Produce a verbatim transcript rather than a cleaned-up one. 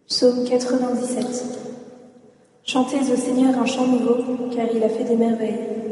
Psaume quatre-vingt-dix-sept. Chantez au Seigneur un chant nouveau, car il a fait des merveilles.